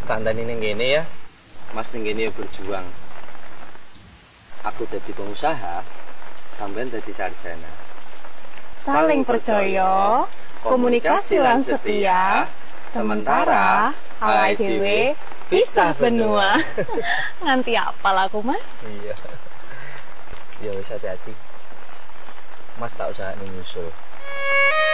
kandani ning kene ya. Mas ning kene berjuang. Aku jadi pengusaha, sampean jadi sarjana. Saling percaya, komunikasi lan setia, sementara alai dhewe pisah benua. Nganti apal aku, Mas? Iya. Ya wis hati-hati. Mas tak usah nyusul.